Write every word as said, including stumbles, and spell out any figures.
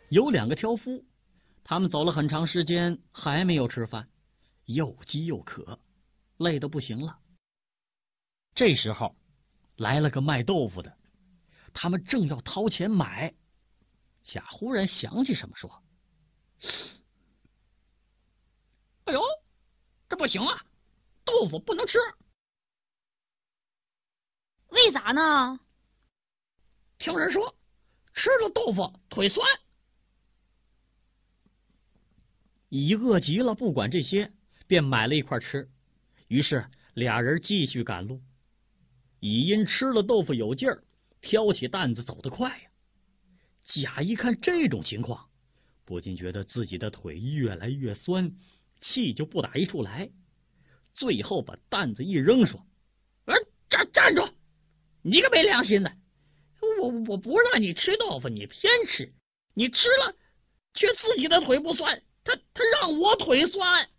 有两个挑夫，他们走了很长时间还没有吃饭，又饥又渴，累得不行了。这时候来了个卖豆腐的，他们正要掏钱买，甲忽然想起什么说：哎呦，这不行啊，豆腐不能吃。 为啥呢？ 听人说吃了豆腐腿酸。乙饿极了，不管这些，便买了一块吃。于是俩人继续赶路。乙因吃了豆腐有劲儿，挑起担子走得快呀。甲一看这种情况，不禁觉得自己的腿越来越酸，气就不打一处来。最后把担子一扔，说：呃站站住，你个没良心的，我我不让你吃豆腐，你偏吃，你吃了却自己的腿不酸，他他让我腿酸。